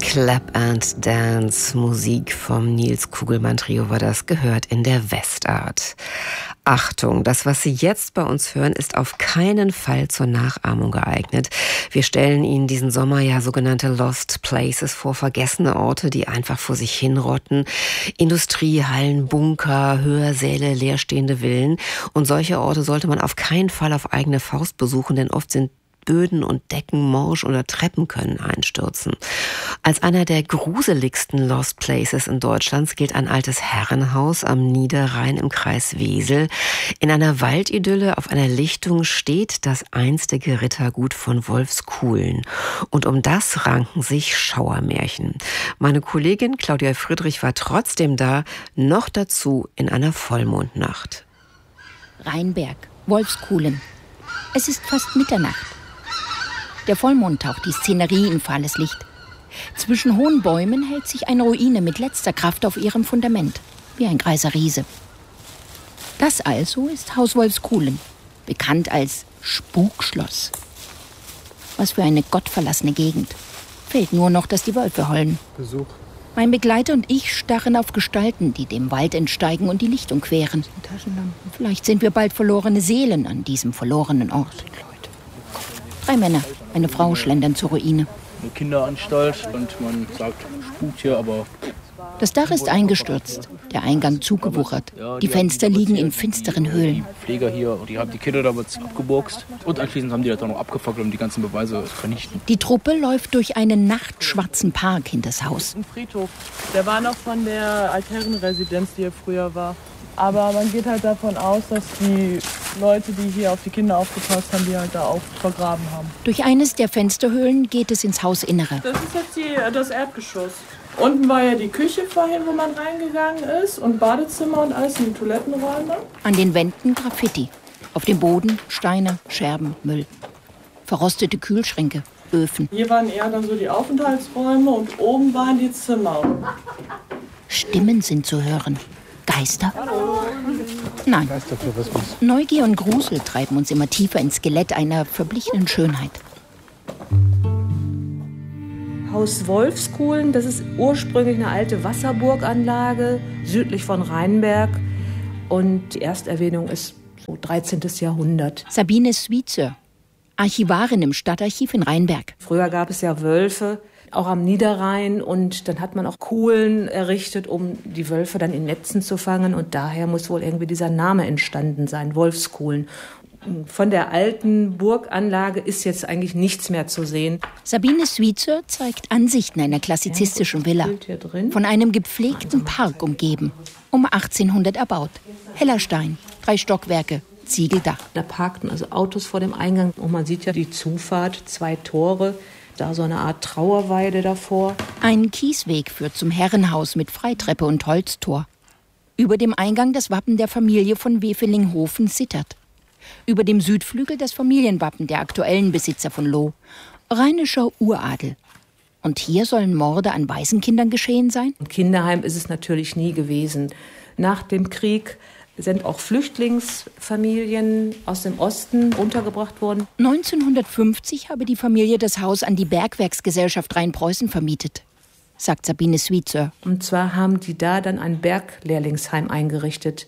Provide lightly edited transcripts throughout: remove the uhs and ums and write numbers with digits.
Clap and Dance, Musik vom Nils Kugelmann Trio war das, gehört in der Westart. Achtung, das, was Sie jetzt bei uns hören, ist auf keinen Fall zur Nachahmung geeignet. Wir stellen Ihnen diesen Sommer ja sogenannte Lost Places vor, vergessene Orte, die einfach vor sich hinrotten. Industriehallen, Bunker, Hörsäle, leerstehende Villen. Und solche Orte sollte man auf keinen Fall auf eigene Faust besuchen, denn oft sind Böden und Decken morsch oder Treppen können einstürzen. Als einer der gruseligsten Lost Places in Deutschland gilt ein altes Herrenhaus am Niederrhein im Kreis Wesel. In einer Waldidylle auf einer Lichtung steht das einstige Rittergut von Wolfskuhlen. Und um das ranken sich Schauermärchen. Meine Kollegin Claudia Friedrich war trotzdem da, noch dazu in einer Vollmondnacht. Rheinberg, Wolfskuhlen. Es ist fast Mitternacht. Der Vollmond taucht die Szenerie in fahles Licht. Zwischen hohen Bäumen hält sich eine Ruine mit letzter Kraft auf ihrem Fundament, wie ein greiser Riese. Das also ist Haus Wolfskuhlen, bekannt als Spukschloss. Was für eine gottverlassene Gegend. Fehlt nur noch, dass die Wölfe heulen. Besuch. Mein Begleiter und ich starren auf Gestalten, die dem Wald entsteigen und die Lichtung queren. Vielleicht sind wir bald verlorene Seelen an diesem verlorenen Ort. 3 Männer, eine Frau schlendern zur Ruine. Eine Kinderanstalt und man sagt, spukt hier, aber... Das Dach ist eingestürzt, der Eingang zugewuchert. Die Fenster liegen in finsteren Höhlen. Pfleger hier, die haben die Kinder damals abgeburkst. Und anschließend haben die das dann noch abgefackelt, um die ganzen Beweise zu vernichten. Die Truppe läuft durch einen nachtschwarzen Park hinters Haus. Ein Friedhof, der war noch von der Altherrenresidenz, die hier früher war. Aber man geht halt davon aus, dass die Leute, die hier auf die Kinder aufgepasst haben, die halt da auch vergraben haben. Durch eines der Fensterhöhlen geht es ins Hausinnere. Das ist jetzt das Erdgeschoss. Unten war ja die Küche vorhin, wo man reingegangen ist, und Badezimmer und alles, die Toilettenräume. An den Wänden Graffiti. Auf dem Boden Steine, Scherben, Müll. Verrostete Kühlschränke, Öfen. Hier waren eher dann so die Aufenthaltsräume und oben waren die Zimmer. Stimmen sind zu hören. Geister? Hallo. Nein. Geistertourismus. Neugier und Grusel treiben uns immer tiefer ins Skelett einer verblichenen Schönheit. Haus Wolfskuhlen, das ist ursprünglich eine alte Wasserburganlage südlich von Rheinberg. Und die Ersterwähnung ist so 13. Jahrhundert. Sabine Switzer, Archivarin im Stadtarchiv in Rheinberg. Früher gab es ja Wölfe, auch am Niederrhein. Und dann hat man auch Kuhlen errichtet, um die Wölfe dann in Netzen zu fangen. Und daher muss wohl irgendwie dieser Name entstanden sein, Wolfskuhlen. Von der alten Burganlage ist jetzt eigentlich nichts mehr zu sehen. Sabine Switzer zeigt Ansichten einer klassizistischen Villa. Von einem gepflegten Park umgeben. Um 1800 erbaut. Heller Stein, 3 Stockwerke, Ziegeldach. Da parkten also Autos vor dem Eingang. Und man sieht ja die Zufahrt, 2 Tore. Da so eine Art Trauerweide davor. Ein Kiesweg führt zum Herrenhaus mit Freitreppe und Holztor. Über dem Eingang das Wappen der Familie von Wefelinghofen-Sittert. Über dem Südflügel das Familienwappen der aktuellen Besitzer von Loh. Rheinischer Uradel. Und hier sollen Morde an Waisenkindern geschehen sein? Ein Kinderheim ist es natürlich nie gewesen. Nach dem Krieg sind auch Flüchtlingsfamilien aus dem Osten untergebracht worden. 1950 habe die Familie das Haus an die Bergwerksgesellschaft Rheinpreußen vermietet, sagt Sabine Switzer. Und zwar haben die da dann ein Berglehrlingsheim eingerichtet.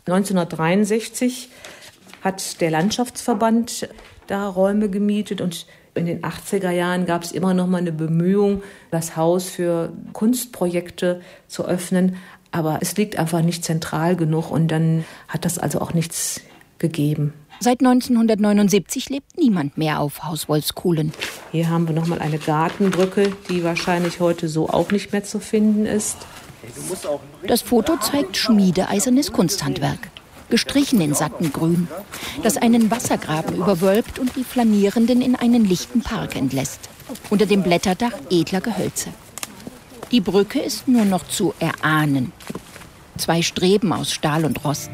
1963 hat der Landschaftsverband da Räume gemietet und in den 80er Jahren gab es immer noch mal eine Bemühung, das Haus für Kunstprojekte zu öffnen. Aber es liegt einfach nicht zentral genug und dann hat das also auch nichts gegeben. Seit 1979 lebt niemand mehr auf Haus Wolfskuhlen. Hier haben wir noch mal eine Gartenbrücke, die wahrscheinlich heute so auch nicht mehr zu finden ist. Das Foto zeigt schmiedeeisernes Kunsthandwerk. Gestrichen in satten Grün, das einen Wassergraben überwölbt und die Flanierenden in einen lichten Park entlässt. Unter dem Blätterdach edler Gehölze. Die Brücke ist nur noch zu erahnen. 2 Streben aus Stahl und Rost.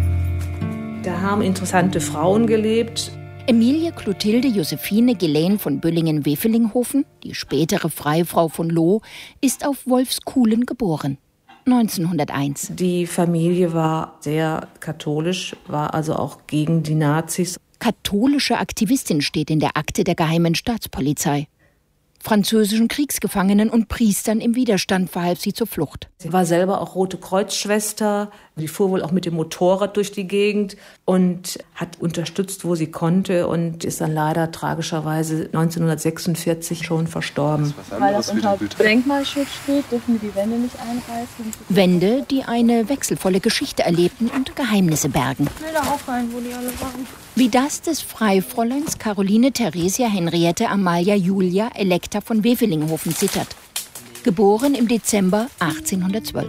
Da haben interessante Frauen gelebt. Emilie Clotilde Josephine Gelen von Büllingen-Wefelinghofen, die spätere Freifrau von Loh, ist auf Wolfskuhlen geboren. 1901. Die Familie war sehr katholisch, war also auch gegen die Nazis. Katholische Aktivistin steht in der Akte der Geheimen Staatspolizei. französischen Kriegsgefangenen und Priestern im Widerstand verhalf sie zur Flucht. Sie war selber auch Rote Kreuz-Schwester. Sie fuhr wohl auch mit dem Motorrad durch die Gegend und hat unterstützt, wo sie konnte, und ist dann leider tragischerweise 1946 schon verstorben. Weil das unter Denkmalschutz steht, dürfen wir die Wände nicht einreißen. Wände, die eine wechselvolle Geschichte erlebten und Geheimnisse bergen. Ich will da auch rein, wo die alle waren. Wie das des Freifräuleins Caroline Theresia Henriette Amalia Julia Elekta von Wevelinghofen zittert. Geboren im Dezember 1812.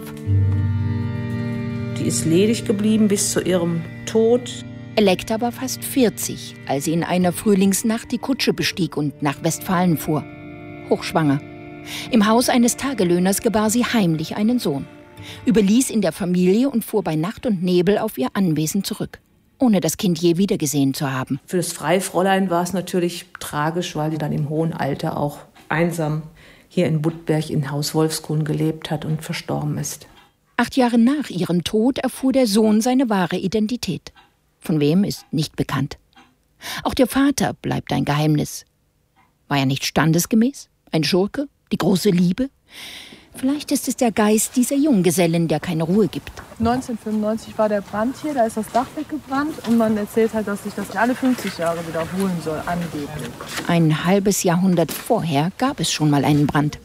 Die ist ledig geblieben bis zu ihrem Tod. Elekta war fast 40, als sie in einer Frühlingsnacht die Kutsche bestieg und nach Westfalen fuhr. Hochschwanger. Im Haus eines Tagelöhners gebar sie heimlich einen Sohn, überließ ihn der Familie und fuhr bei Nacht und Nebel auf ihr Anwesen zurück, ohne das Kind je wiedergesehen zu haben. Für das Freifräulein war es natürlich tragisch, weil sie dann im hohen Alter auch einsam hier in Budberg in Haus Wolfskuhn gelebt hat und verstorben ist. 8 Jahre nach ihrem Tod erfuhr der Sohn seine wahre Identität. Von wem ist nicht bekannt. Auch der Vater bleibt ein Geheimnis. War er nicht standesgemäß? Ein Schurke? Die große Liebe? Vielleicht ist es der Geist dieser Junggesellen, der keine Ruhe gibt. 1995 war der Brand hier, da ist das Dach weggebrannt und man erzählt halt, dass sich das alle 50 Jahre wiederholen soll, angeblich. Ein halbes Jahrhundert vorher gab es schon mal einen Brand.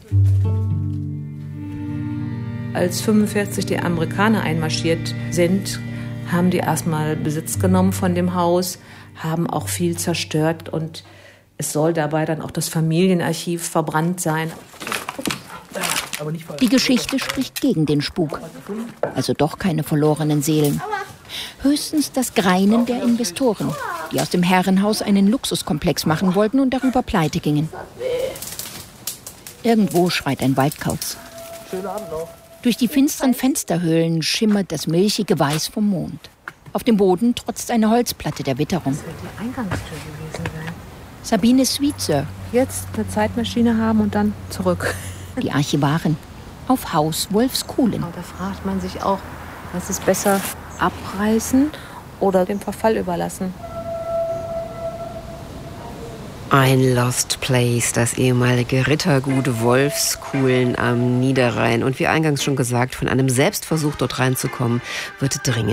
Als 1945 die Amerikaner einmarschiert sind, haben die erstmal Besitz genommen von dem Haus, haben auch viel zerstört und es soll dabei dann auch das Familienarchiv verbrannt sein. Die Geschichte spricht gegen den Spuk. Also doch keine verlorenen Seelen. Höchstens das Greinen der Investoren, die aus dem Herrenhaus einen Luxuskomplex machen wollten und darüber pleite gingen. Irgendwo schreit ein Waldkauz. Durch die finsteren Fensterhöhlen schimmert das milchige Weiß vom Mond. Auf dem Boden trotzt eine Holzplatte der Witterung. Das wird die Eingangstür gewesen sein. Sabine Sweetser, Jetzt eine Zeitmaschine haben und dann zurück. die Archivarin, auf Haus Wolfskuhlen. Da fragt man sich auch, was ist besser, abreißen oder dem Verfall überlassen? Ein Lost Place, das ehemalige Rittergut Wolfskuhlen am Niederrhein. Und wie eingangs schon gesagt, von einem Selbstversuch dort reinzukommen, wird dringend